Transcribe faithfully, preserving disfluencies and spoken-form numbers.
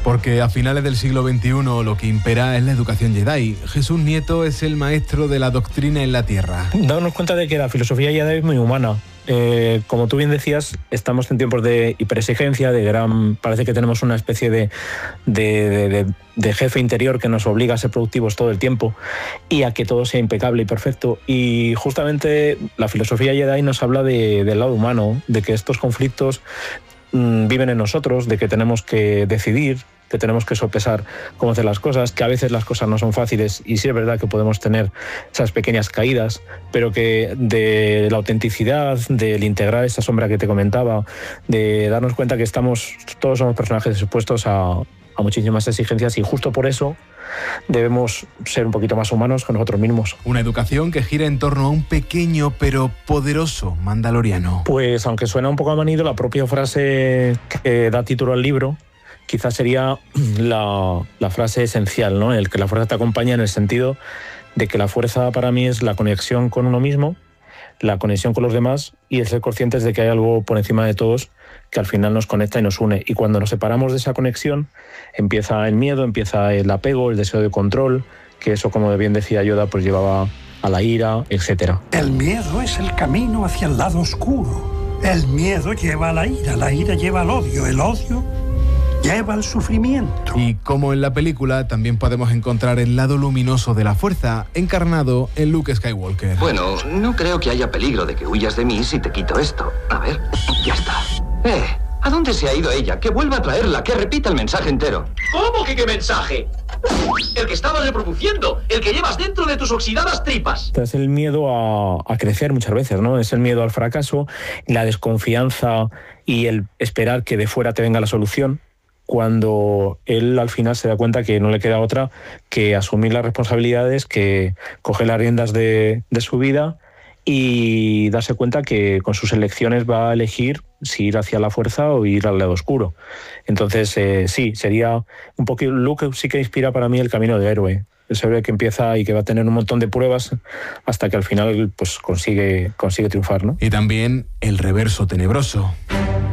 Porque a finales del siglo veintiuno lo que impera es la educación Jedi. Jesús Nieto es el maestro de la doctrina en la Tierra. Darnos cuenta de que la filosofía Jedi es muy humana. Eh, como tú bien decías, estamos en tiempos de hiperexigencia, de gran, parece que tenemos una especie de, de, de, de, de jefe interior que nos obliga a ser productivos todo el tiempo y a que todo sea impecable y perfecto. Y justamente la filosofía Jedi nos habla de, del lado humano, de que estos conflictos mmm, viven en nosotros, de que tenemos que decidir, que tenemos que sopesar cómo hacer las cosas, que a veces las cosas no son fáciles y sí es verdad que podemos tener esas pequeñas caídas, pero que de la autenticidad, del integrar esa sombra que te comentaba, de darnos cuenta que estamos, todos somos personajes expuestos a, a muchísimas exigencias y justo por eso debemos ser un poquito más humanos con nosotros mismos. Una educación que gira en torno a un pequeño pero poderoso mandaloriano. Pues aunque suena un poco a manido, la propia frase que da título al libro quizás sería la, la frase esencial, ¿no? El que la fuerza te acompaña en el sentido de que la fuerza para mí es la conexión con uno mismo, la conexión con los demás y el ser conscientes de que hay algo por encima de todos que al final nos conecta y nos une. Y cuando nos separamos de esa conexión, empieza el miedo, empieza el apego, el deseo de control, que eso, como bien decía Yoda, pues llevaba a la ira, etcétera. El miedo es el camino hacia el lado oscuro. El miedo lleva a la ira, la ira lleva al odio, el odio lleva al sufrimiento. Y como en la película, también podemos encontrar el lado luminoso de la fuerza, encarnado en Luke Skywalker. Bueno, no creo que haya peligro de que huyas de mí si te quito esto. A ver, ya está. Eh, ¿a dónde se ha ido ella? Que vuelva a traerla, que repita el mensaje entero. ¿Cómo que qué mensaje? El que estabas reproduciendo, el que llevas dentro de tus oxidadas tripas. Es el miedo a, a crecer muchas veces, ¿no? Es el miedo al fracaso, la desconfianza y el esperar que de fuera te venga la solución, cuando él al final se da cuenta que no le queda otra que asumir las responsabilidades, que coger las riendas de, de su vida y darse cuenta que con sus elecciones va a elegir si ir hacia la fuerza o ir al lado oscuro. Entonces, eh, sí, sería un poquito... Luke sí que inspira para mí el camino de héroe. Ese héroe que empieza y que va a tener un montón de pruebas hasta que al final pues consigue, consigue triunfar, ¿no? Y también el reverso tenebroso.